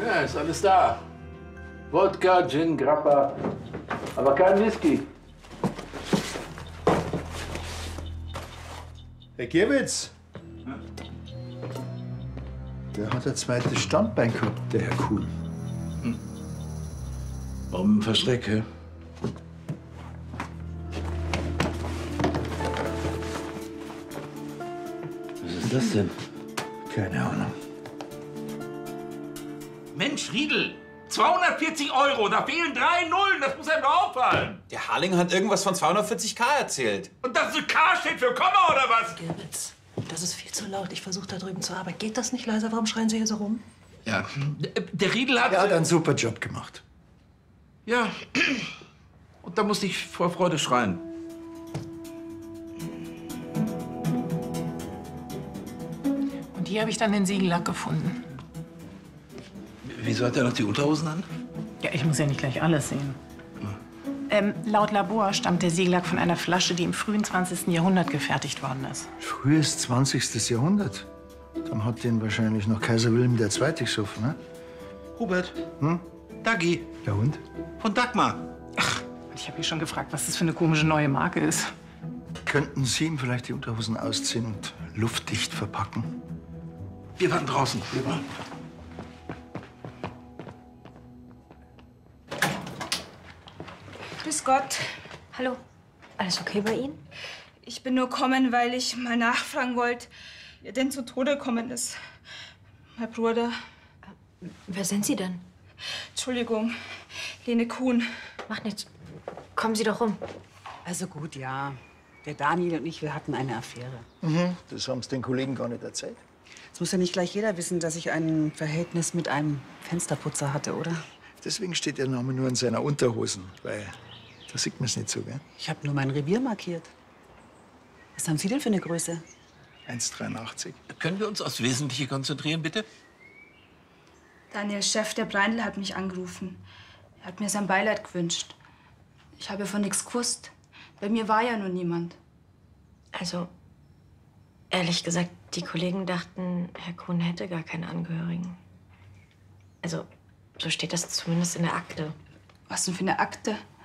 Ja, ist alles da. Wodka, Gin, Grappa. Aber kein Whisky. Herr Gewitz. Der hat ein zweites Standbein gehabt, der Herr Kuhn. Bombenversteck, hä? Was ist das denn? Keine Ahnung. Mensch, Riedel, 240 €, da fehlen 3 Nullen, das muss einem doch auffallen. Der Harling hat irgendwas von 240.000 erzählt. Und das ist ein K steht für Komma, oder was? Gewitz, das ist viel zu laut. Ich versuche da drüben zur Arbeit. Geht das nicht leiser? Warum schreien Sie hier so rum? Ja, der Riedel hat... Er hat einen super Job gemacht. Ja, und da musste ich vor Freude schreien. Und hier habe ich dann den Siegellack gefunden. Wieso hat er noch die Unterhosen an? Ja, ich muss ja nicht gleich alles sehen. Laut Labor stammt der Siegellack von einer Flasche, die im frühen 20. Jahrhundert gefertigt worden ist. Frühes 20. Jahrhundert. Dann hat den wahrscheinlich noch Kaiser Wilhelm II. Gesoffen, ne? Hubert. Hm? Dagi. Ja und? Von Dagmar. Ich habe mich schon gefragt, was das für eine komische neue Marke ist. Könnten Sie ihm vielleicht die Unterhosen ausziehen und luftdicht verpacken? Wir waren draußen. Wir waren. Grüß Gott. Hallo. Alles okay bei Ihnen? Ich bin nur gekommen, weil ich mal nachfragen wollte, wer denn zu Tode gekommen ist. Mein Bruder. Wer sind Sie denn? Entschuldigung, Lene Kuhn. Macht nichts. Kommen Sie doch rum. Also gut, ja. Der Daniel und ich, wir hatten eine Affäre. Das haben Sie den Kollegen gar nicht erzählt. Es muss ja nicht gleich jeder wissen, dass ich ein Verhältnis mit einem Fensterputzer hatte, oder? Deswegen steht Ihr Name nur in seiner Unterhosen, weil da sieht man es nicht so, gell? Ich habe nur mein Revier markiert. Was haben Sie denn für eine Größe? 1,83. Können wir uns aufs Wesentliche konzentrieren, bitte? Daniels Chef, der Breindl, hat mich angerufen. Er hat mir sein Beileid gewünscht. Ich habe von nichts gewusst. Bei mir war ja nur niemand. Also, ehrlich gesagt, die Kollegen dachten, Herr Kuhn hätte gar keine Angehörigen. Also, so steht das zumindest in der Akte. Was denn für eine Akte?